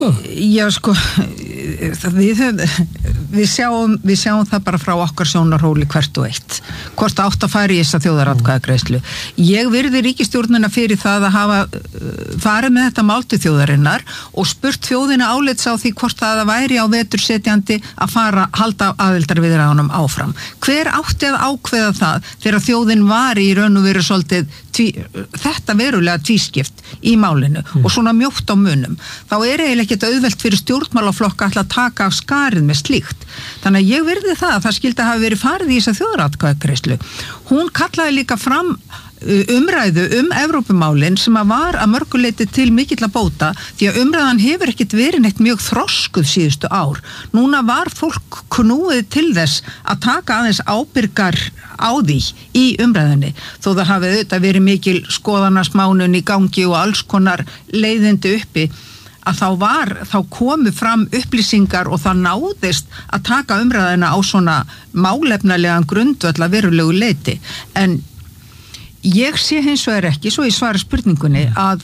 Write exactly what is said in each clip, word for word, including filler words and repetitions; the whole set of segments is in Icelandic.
Já, sko, við, við, sjáum, við sjáum það bara frá okkar sjónarhóli hvert og eitt. Hvort átt að fara í þessa þjóðaratkvæðagreiðslu. Ég virði ríkisstjórnina fyrir það að hafa farið með þetta mál til þjóðarinnar og spurt þjóðina álits á því hvort það væri á vetur setjandi að fara, halda aðildarviðræðunum áfram. Hver átti að ákveða það þegar þjóðin var í raun og veru svolítið tví, þetta verulega tvískipt í málinu mm. og svona mjótt á munum. Þá er eiginlega ekkert auðvelt fyrir stjórnmálaflokka ætla að taka af skarið með slíkt. Þannig að ég virði það að það skildi að hafa verið farið í þessa þjóðaratkvæðagreiðslu. Hún kallaði líka fram umræðu um Evrópumálin sem að var að mörguleiti til mikill að bóta því að umræðan hefur ekkert verið neitt mjög þroskuð síðustu ár. Núna var fólk knúið til þess að taka aðeins ábyrgar á því í umræðinni þó það hafið auðvitað verið mikil skoðanarsmánun í gangi og alls konar leiðindi uppi að þá var, þá komu fram upplýsingar og það náðist að taka umræðina á svona málefnalegan grundvöll að verulegu leiti. En ég sé hins vegar ekki, svo ég svara spurningunni, að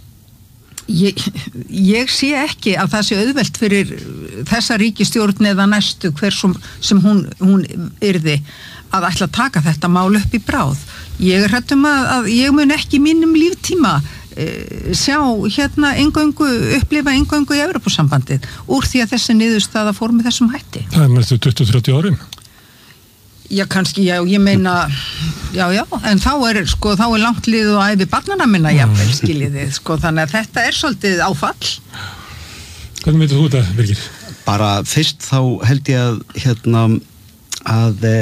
ég, ég sé ekki að það sé auðvelt fyrir þessa ríkisstjórn eða næstu hver sem, sem hún, hún yrði að ætla að taka þetta mál upp í bráð. Ég er hrædd um að, að ég mun ekki mínum líftíma e, sjá hérna eingöngu, upplifa eingöngu í Evrópusambandið úr því að þessi niðurstaða fór með þessum hætti. Það er næstu tuttugu til þrjátíu árin. Já, kannski, já, ég meina, já, já, en þá er, sko, þá er langt liðið og æfi barnana minna, jafnvel, skiljiðið, sko, þannig að þetta er svolítið áfall. Hvernig veitur þú þetta, Birgir? Bara fyrst þá held ég að, hérna, að e,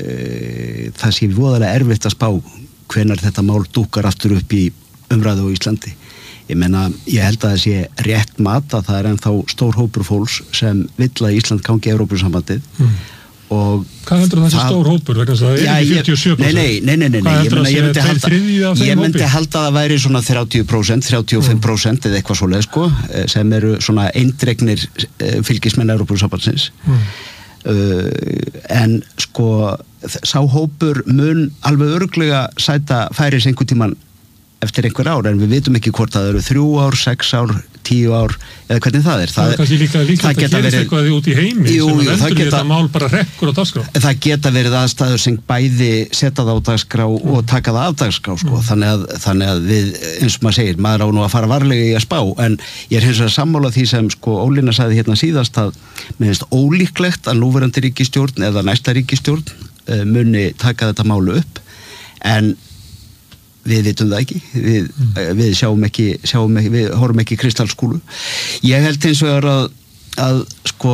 það sé voðalega erfitt að spá hvenær þetta mál dúkar aftur upp í umræðu á Íslandi. Ég meina, ég held að það sé rétt mat að það er ennþá stór hópur fólks sem vill að Ísland gangi Evrópusambandið. Mm. Og hvað heldur það þessi stór hópur vegna þess að það er ekki fjörutíu og sjö prósent? Nei, nei, nei, nei, nei. Ég, mena, ég myndi halda ég myndi halda að það væri svona þrjátíu prósent, þrjátíu og fimm prósent mm. eða eitthvað svoleið sko, sem eru svona eindregnir fylgismenn Evrópusambandsins. Mm. Uh, en sko sá hópur mun alveg örugglega sæta færis einhvern tímann eftir einhver ár, en við vitum ekki hvort það eru þrjú ár, sex ár, tíu ár eða hvernig það er. Það, það er kannski líka líka að það gerist eitthvað út í heimi jú, sem að endur þetta mál bara rekkur á dagskrá. Það geta verið aðstæður sem bæði setja það á dagskrá mm. og taka það af dagskrá sko. Mm. Þannig, að, þannig að við, eins og maður segir, maður á nú að fara varlega í að spá, en ég er hins vegar sammála því sem sko Ólína sagði hérna síðast að mér finnst ólíklegt að núverandi ríkisstjórn eða næsta ríkisstjórn uh, muni taka þetta málu upp, en við vitum það ekki, við, mm. við sjáum ekki, sjáum ekki, við horfum ekki í kristalskúlu. Ég held eins og er að, að sko,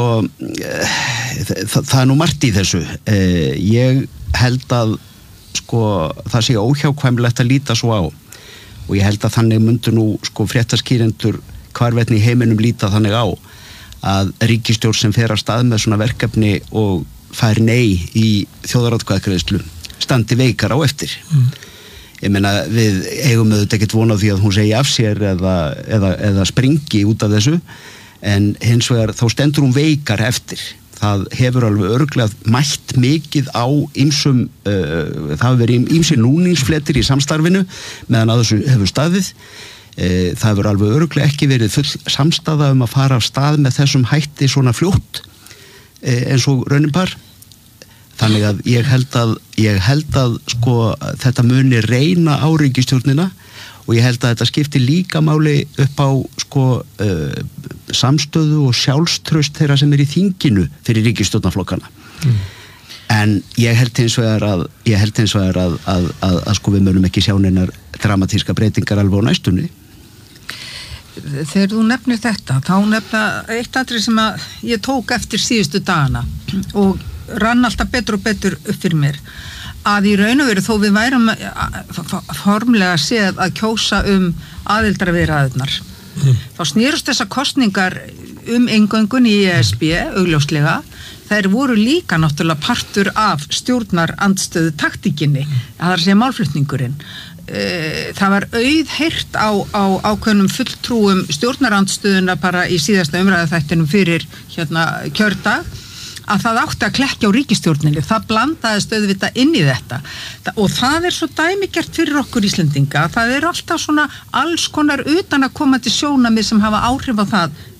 það, það er nú margt í þessu. Ég held að sko, það sé óhjákvæmilegt að líta svo á og ég held að þannig myndu nú sko fréttaskýrendur hvarvetni í heiminum líta þannig á að ríkisstjórn sem fer að stað með svona verkefni og fær nei í þjóðaratkvæðagreiðslu standi veikar á eftir. Mm. Ég meina, við eigum auðvitað ekkert von á því að hún segi af sér eða, eða, eða springi út af þessu, en hins vegar þá stendur hún veikar eftir. Það hefur alveg örugglega mætt mikið á ýmsum, uh, það hefur verið ýmsir núningsfletir í samstarfinu meðan að þessu hefur staðið. Uh, það hefur alveg örugglega ekki verið full samstaða um að fara af stað með þessum hætti svona fljótt uh, eins og raunin bar. Þannig að ég held að, ég held að sko, þetta muni reyna á ríkisstjórnina og ég held að þetta skipti líka máli upp á sko, uh, samstöðu og sjálfstraust þeirra sem er í þinginu fyrir ríkisstjórnarflokkana. Mm. En ég held hins vegar að, ég held hins vegar að, að, að, að sko, við munum ekki sjá neinar dramatíska breytingar alveg á næstunni. Þegar þú nefnir þetta, þá nefna eitt atriði sem að ég tók eftir síðustu dagana og rann alltaf betur og betur upp fyrir mér að í raun og veru þó við værum formlega séð að kjósa um aðildarviðræðurnar mm. þá snýrust þessar kosningar um inngöngun í E S B augljóslega, þær voru líka náttúrulega partur af stjórnarandstöðu taktíkinni, það er að segja málflutningurinn. Það var auðheyrt á, á ákveðnum fulltrúum stjórnarandstöðuna bara í síðasta umræðaþættinum fyrir hérna kjördag að það átti að klekkja á ríkisstjórninni, það blandaðist auðvitað inn í þetta og það er svo dæmigert fyrir okkur Íslendinga, það er alltaf svona alls konar utan að koma til sjónamið sem hafa áhrif á það